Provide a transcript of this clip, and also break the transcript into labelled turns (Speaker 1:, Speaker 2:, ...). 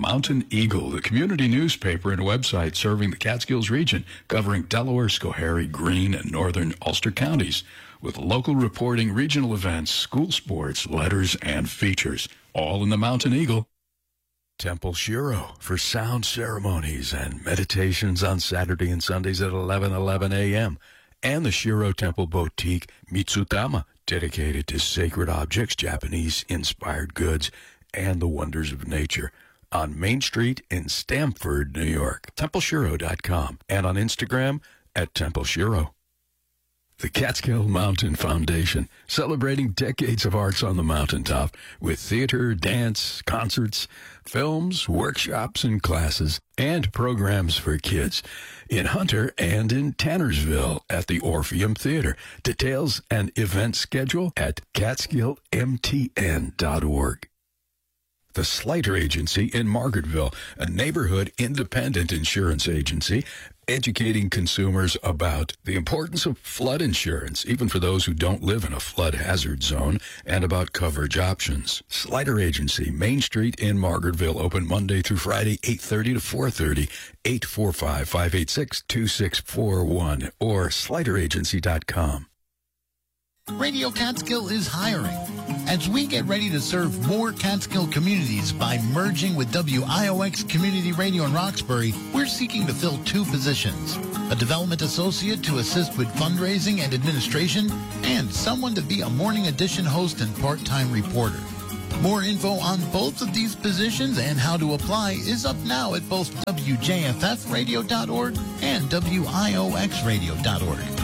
Speaker 1: Mountain Eagle, the community newspaper and website serving the Catskills region, covering Delaware, Schoharie, Greene, and northern Ulster counties, with local reporting, regional events, school sports, letters, and features, all in the Mountain Eagle. Temple Shiro for sound ceremonies and meditations on Saturday and Sundays at 11:11 a.m., and the Shiro Temple Boutique Mitsutama, dedicated to sacred objects, Japanese-inspired goods, and the wonders of nature, on Main Street in Stamford, New York. TempleShiro.com, and on Instagram at Temple Shiro. The Catskill Mountain Foundation, celebrating decades of arts on the mountaintop with theater, dance, concerts, films, workshops, and classes, and programs for kids in Hunter and in Tannersville at the Orpheum Theater. Details and event schedule at catskillmtn.org. The Slater Agency in Margaretville, a neighborhood independent insurance agency, educating consumers about the importance of flood insurance, even for those who don't live in a flood hazard zone, and about coverage options. Slater Agency, Main Street in Margaretville, open Monday through Friday, 8:30 to 4:30, 845-586-2641, or SlaterAgency.com.
Speaker 2: Radio Catskill is hiring. As we get ready to serve more Catskill communities by merging with WIOX Community Radio in Roxbury, we're seeking to fill 2 positions: a development associate to assist with fundraising and administration, and someone to be a morning edition host and part-time reporter. More info on both of these positions and how to apply is up now at both WJFFradio.org and WIOXradio.org.